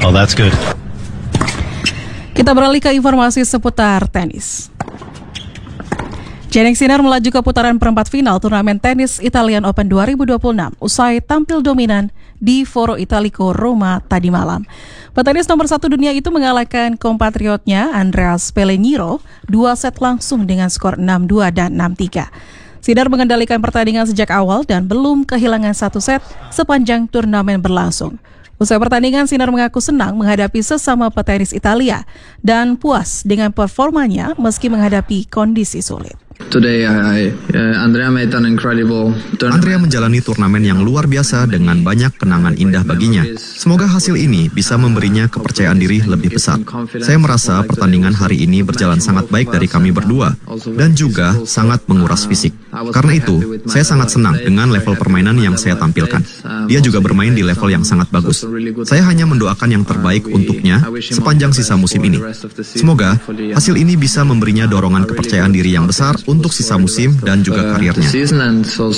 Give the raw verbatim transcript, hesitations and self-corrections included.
Oh, that's good. Kita beralih ke informasi seputar tenis. Jannik Sinner melaju ke putaran perempat final turnamen tenis Italian Open dua ribu dua puluh enam usai tampil dominan di Foro Italico Roma tadi malam. Petenis nomor satu dunia itu mengalahkan kompatriotnya Andreas Pellegrino dua set langsung dengan skor enam dua dan enam tiga. Sinner mengendalikan pertandingan sejak awal dan belum kehilangan satu set sepanjang turnamen berlangsung. Usai pertandingan, Sinner mengaku senang menghadapi sesama petenis Italia dan puas dengan performanya meski menghadapi kondisi sulit. Today, I, uh, Andrea made an incredible tournament. Andrea menjalani turnamen yang luar biasa dengan banyak kenangan indah baginya. Semoga hasil ini bisa memberinya kepercayaan diri lebih besar. Saya merasa pertandingan hari ini berjalan sangat baik dari kami berdua dan juga sangat menguras fisik. Karena itu, saya sangat senang dengan level permainan yang saya tampilkan. Dia juga bermain di level yang sangat bagus. Saya hanya mendoakan yang terbaik untuknya sepanjang sisa musim ini. Semoga hasil ini bisa memberinya dorongan kepercayaan diri yang besar untuk sisa musim dan juga karirnya.